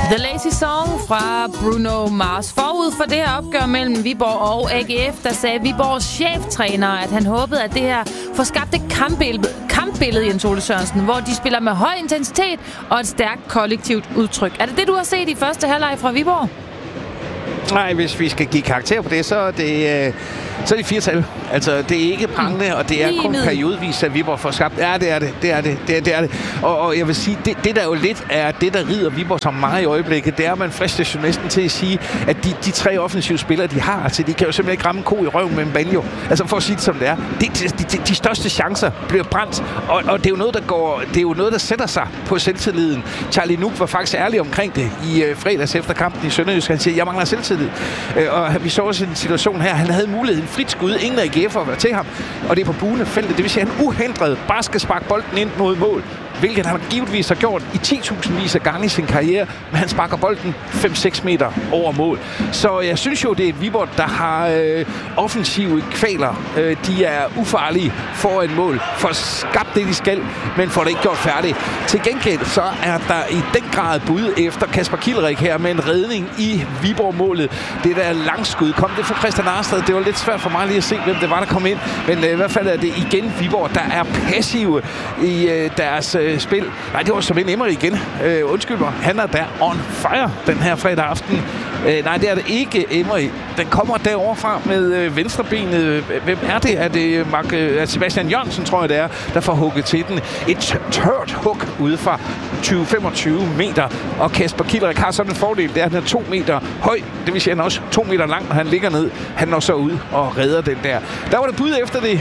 The Lazy Song fra Bruno Mars. Forud for det her opgør mellem Viborg og AGF, der sagde Viborgs cheftræner, at han håbede, at det her får skabt et kampbillede, Jens Ole Sørensen, hvor de spiller med høj intensitet og et stærkt kollektivt udtryk. Er det det, du har set i første halvleg fra Viborg? Nej, hvis vi skal give karakter på det, så er det 4-tal. Altså, det er ikke prangende, og det er kun periodevis, at Viborg får skabt. Ja, det er det. Og jeg vil sige, det der jo lidt er det, der rider Viborg så meget i øjeblikket, det er, at man fristes jo næsten til at sige, at de tre offensive spillere, de har, altså, de kan jo simpelthen ikke ramme en ko i røven med en banjo. Altså, for at sige det som det er. De største chancer bliver brændt, og det er jo noget, der sætter sig på selvtilliden. Charlie Nuuk var faktisk ærlig omkring det i fredags efter kampen i Sønderjysk. Han siger, jeg mangler selvtillid. Og vi så også en situation her, han havde muligheden frit skud, ingen af AGF'er var til ham, og det er på buende feltet. Det vil sige, at han uhindret bare skal sparke bolden ind mod mål, hvilket han givetvis har gjort i 10.000 af gange i sin karriere, men han sparker bolden 5-6 meter over mål. Så jeg synes jo, det er et Viborg, der har offensive kvaler. De er ufarlige foran mål, får skabt det, de skal, men får det ikke gjort færdigt. Til gengæld så er der i den grad bud efter Kasper Kielrik her med en redning i Viborg-målet. Det der langskud kom det fra Christian Arsted. Det var lidt svært for mig lige at se, hvem det var, der kom ind, men i hvert fald er det igen Viborg, der er passive i deres spil. Nej, det var som en Emery igen. Undskyld mig. Han er der on fire den her fredag aften. Nej, det er det ikke Emery. Den kommer derovre fra med venstrebenet. Hvem er det? Er det Sebastian Jørgensen, tror jeg det er, der får hugget til den. Et tørt hug ude fra 20-25 meter. Og Kasper Kielrik har sådan en fordel. Det er, at han er 2 meter høj. Det vil sige, at han er også 2 meter lang, når han ligger ned. Han når så ud og redder den der. Der var det bud efter det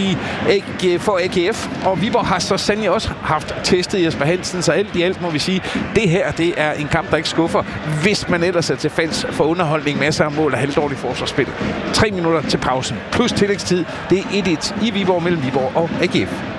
for AGF. Og Viborg har så sandelig også haft testet Jesper Hansen. Så alt i alt må vi sige, det her det er en kamp, der ikke skuffer, hvis man ellers er til fælles for underholdning, masser af mål og halvdårligt forsvarsspil. 3 minutter til pausen plus tillægstid. Det er 1-1 i Viborg mellem Viborg og AGF.